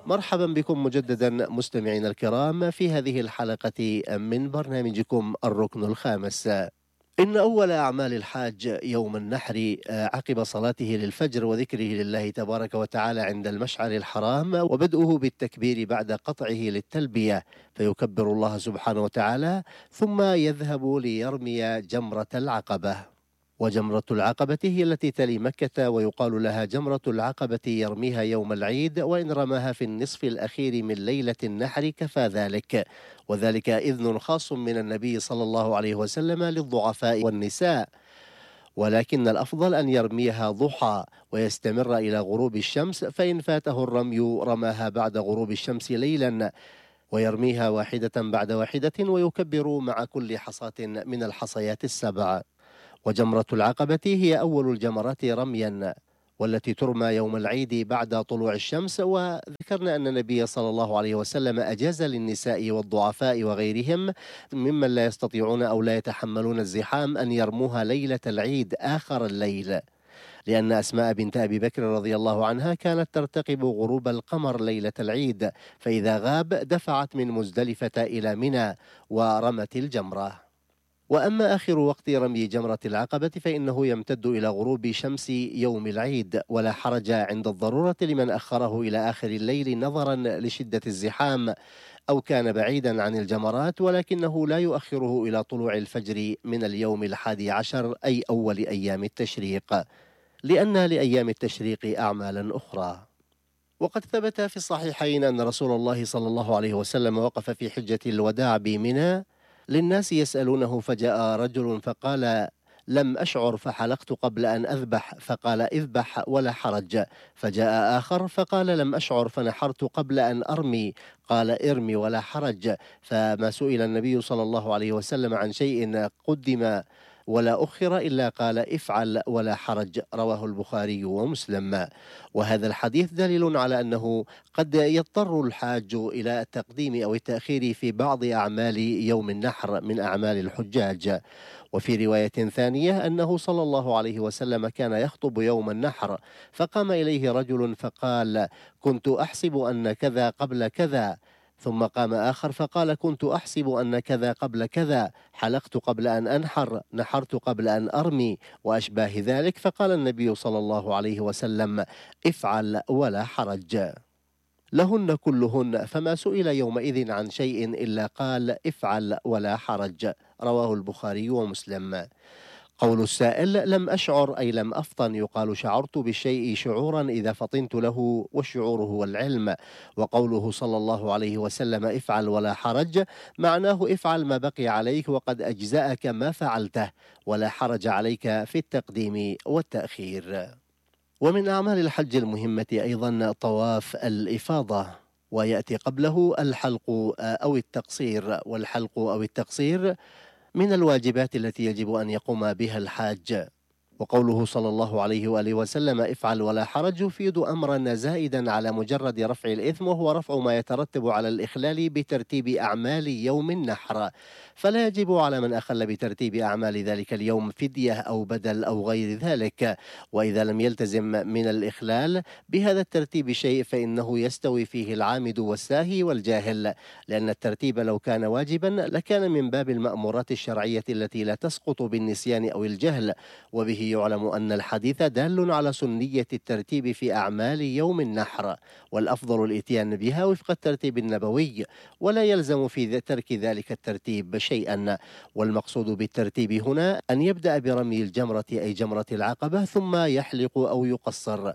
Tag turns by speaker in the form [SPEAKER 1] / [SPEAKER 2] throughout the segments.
[SPEAKER 1] مرحبا بكم مجددا مستمعينا الكرام في هذه الحلقة من برنامجكم الركن الخامس. إن أول أعمال الحاج يوم النحر عقب صلاته للفجر وذكره لله تبارك وتعالى عند المشعر الحرام، وبدؤه بالتكبير بعد قطعه للتلبية، فيكبر الله سبحانه وتعالى ثم يذهب ليرمي جمرة العقبة. وجمرة العقبة هي التي تلي مكة، ويقال لها جمرة العقبة، يرميها يوم العيد، وإن رماها في النصف الأخير من ليلة النحر كفى ذلك، وذلك إذن خاص من النبي صلى الله عليه وسلم للضعفاء والنساء، ولكن الأفضل أن يرميها ضحى ويستمر إلى غروب الشمس، فإن فاته الرمي رماها بعد غروب الشمس ليلا، ويرميها واحدة بعد واحدة، ويكبر مع كل حصاة من الحصيات السبع. وجمرة العقبة هي أول الجمرات رميا، والتي ترمى يوم العيد بعد طلوع الشمس. وذكرنا أن النبي صلى الله عليه وسلم أجاز للنساء والضعفاء وغيرهم ممن لا يستطيعون أو لا يتحملون الزحام أن يرموها ليلة العيد آخر الليل، لأن أسماء بنت أبي بكر رضي الله عنها كانت ترتقب غروب القمر ليلة العيد، فإذا غاب دفعت من مزدلفة إلى منى ورمت الجمرة. وأما آخر وقت رمي جمرة العقبة فإنه يمتد إلى غروب شمس يوم العيد، ولا حرج عند الضرورة لمن أخره إلى آخر الليل نظرا لشدة الزحام أو كان بعيدا عن الجمرات، ولكنه لا يؤخره إلى طلوع الفجر من اليوم 11 أي أول أيام التشريق، لأن لأيام التشريق أعمالا أخرى. وقد ثبت في الصحيحين أن رسول الله صلى الله عليه وسلم وقف في حجة الوداع بمنى للناس يسألونه، فجاء رجل فقال: لم أشعر فحلقت قبل أن أذبح، فقال: اذبح ولا حرج. فجاء آخر فقال: لم أشعر فنحرت قبل أن أرمي، قال: ارمي ولا حرج. فما سئل النبي صلى الله عليه وسلم عن شيء قدم ولا أخر إلا قال: افعل ولا حرج، رواه البخاري ومسلم. وهذا الحديث دليل على أنه قد يضطر الحاج إلى التقديم أو التأخير في بعض أعمال يوم النحر من أعمال الحجاج. وفي رواية ثانية أنه صلى الله عليه وسلم كان يخطب يوم النحر، فقام إليه رجل فقال: كنت أحسب أن كذا قبل كذا. ثم قام آخر فقال: كنت أحسب أن كذا قبل كذا، حلقت قبل أن أنحر، نحرت قبل أن أرمي، وأشباه ذلك. فقال النبي صلى الله عليه وسلم: افعل ولا حرج. لهن كلهن، فما سئل يومئذ عن شيء إلا قال: افعل ولا حرج، رواه البخاري ومسلم. قول السائل: لم أشعر أي لم أفطن، يقال شعرت بالشيء شعورا إذا فطنت له، والشعور هو العلم. وقوله صلى الله عليه وسلم: افعل ولا حرج، معناه افعل ما بقي عليك وقد أجزأك ما فعلته، ولا حرج عليك في التقديم والتأخير. ومن أعمال الحج المهمة أيضا طواف الإفاضة، ويأتي قبله الحلق أو التقصير، والحلق أو التقصير من الواجبات التي يجب أن يقوم بها الحاج. وقوله صلى الله عليه وآله وسلم: افعل ولا حرج، يفيد أمرا زائدا على مجرد رفع الإثم، وهو رفع ما يترتب على الإخلال بترتيب أعمال يوم النحر، فلا يجب على من أخل بترتيب أعمال ذلك اليوم فدية أو بدل أو غير ذلك. وإذا لم يلتزم من الإخلال بهذا الترتيب شيء فإنه يستوي فيه العامد والساهي والجاهل، لأن الترتيب لو كان واجبا لكان من باب المأمورات الشرعية التي لا تسقط بالنسيان أو الجهل. وبه يعلم أن الحديث دال على سنية الترتيب في أعمال يوم النحر، والأفضل الإتيان بها وفق الترتيب النبوي، ولا يلزم في ترك ذلك الترتيب شيئا. والمقصود بالترتيب هنا أن يبدأ برمي الجمرة أي جمرة العقبة، ثم يحلق أو يقصر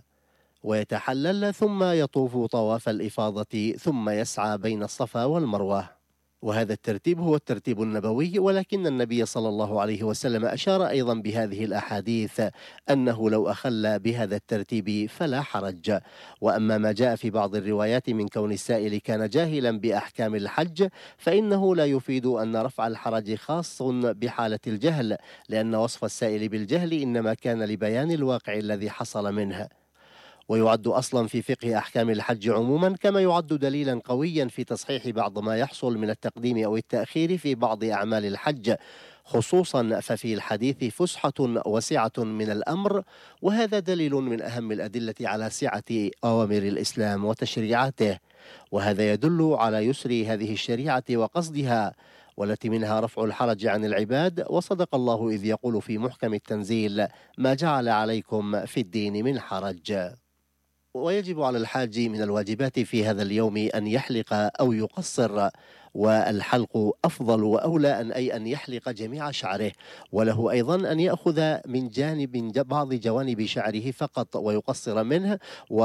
[SPEAKER 1] ويتحلل، ثم يطوف طواف الإفاضة، ثم يسعى بين الصفا والمروة. وهذا الترتيب هو الترتيب النبوي، ولكن النبي صلى الله عليه وسلم أشار أيضا بهذه الأحاديث أنه لو أخل بهذا الترتيب فلا حرج. وأما ما جاء في بعض الروايات من كون السائل كان جاهلا بأحكام الحج، فإنه لا يفيد أن رفع الحرج خاص بحالة الجهل، لأن وصف السائل بالجهل إنما كان لبيان الواقع الذي حصل منه، ويعد أصلا في فقه أحكام الحج عموما، كما يعد دليلا قويا في تصحيح بعض ما يحصل من التقديم أو التأخير في بعض أعمال الحج. خصوصا ففي الحديث فسحة وسعة من الأمر، وهذا دليل من أهم الأدلة على سعة أوامر الإسلام وتشريعاته، وهذا يدل على يسر هذه الشريعة وقصدها، والتي منها رفع الحرج عن العباد. وصدق الله إذ يقول في محكم التنزيل: ما جعل عليكم في الدين من حرج. ويجب على الحاج من الواجبات في هذا اليوم أن يحلق أو يقصر، والحلق أفضل وأولى أن يحلق جميع شعره، وله أيضا أن يأخذ من بعض جوانب شعره فقط ويقصر منه.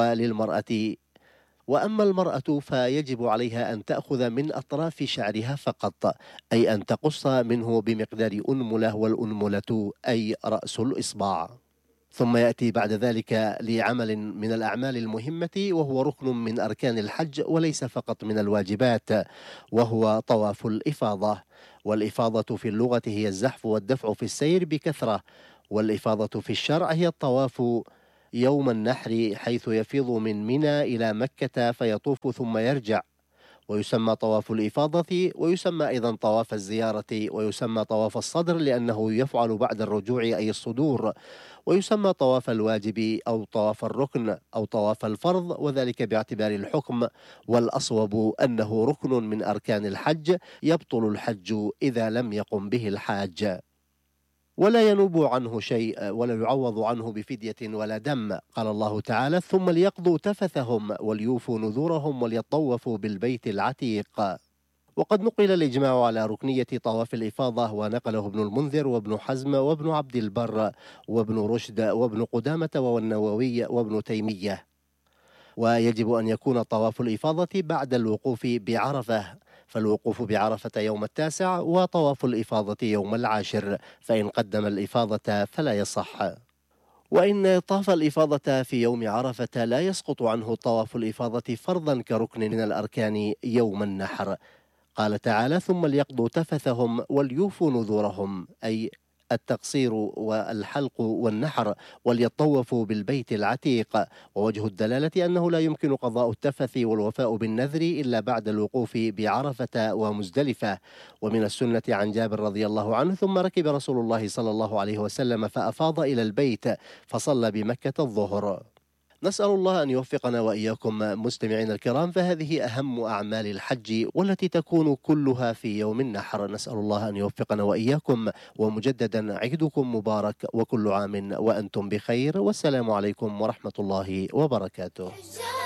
[SPEAKER 1] وأما المرأة فيجب عليها أن تأخذ من أطراف شعرها فقط، أي أن تقص منه بمقدار أنملة، والأنملة أي رأس الإصبع. ثم يأتي بعد ذلك لعمل من الأعمال المهمة، وهو ركن من أركان الحج وليس فقط من الواجبات، وهو طواف الإفاضة. والإفاضة في اللغة هي الزحف والدفع في السير بكثرة، والإفاضة في الشرع هي الطواف يوم النحر، حيث يفيض من منى إلى مكة فيطوف ثم يرجع، ويسمى طواف الإفاضة، ويسمى أيضا طواف الزيارة، ويسمى طواف الصدر لأنه يفعل بعد الرجوع أي الصدور، ويسمى طواف الواجب أو طواف الركن أو طواف الفرض، وذلك باعتبار الحكم، والأصوب أنه ركن من أركان الحج، يبطل الحج إذا لم يقم به الحاج، ولا ينوب عنه شيء ولا يعوض عنه بفدية ولا دم. قال الله تعالى: ثم ليقضوا تفثهم وليوفوا نذورهم وليطوفوا بالبيت العتيق. وقد نقل الإجماع على ركنية طواف الإفاضة، ونقله ابن المنذر وابن حزم وابن عبد البر وابن رشد وابن قدامة والنووي وابن تيمية. ويجب أن يكون طواف الإفاضة بعد الوقوف بعرفة، فالوقوف بعرفة يوم 9، وطواف الإفاضة يوم 10، فإن قدم الإفاضة فلا يصح. وإن طاف الإفاضة في يوم عرفة لا يسقط عنه طواف الإفاضة فرضا كركن من الأركان يوم النحر. قال تعالى: ثم ليقضوا تفثهم وليوفوا نذورهم، أي التقصير والحلق والنحر، وليطوفوا بالبيت العتيق. ووجه الدلالة أنه لا يمكن قضاء التفث والوفاء بالنذر إلا بعد الوقوف بعرفة ومزدلفة. ومن السنة عن جابر رضي الله عنه: ثم ركب رسول الله صلى الله عليه وسلم فأفاض إلى البيت فصلى بمكة الظهر. نسأل الله أن يوفقنا وإياكم مستمعين الكرام، فهذه أهم أعمال الحج والتي تكون كلها في يوم النحر. نسأل الله أن يوفقنا وإياكم، ومجددا عيدكم مبارك وكل عام وأنتم بخير، والسلام عليكم ورحمة الله وبركاته.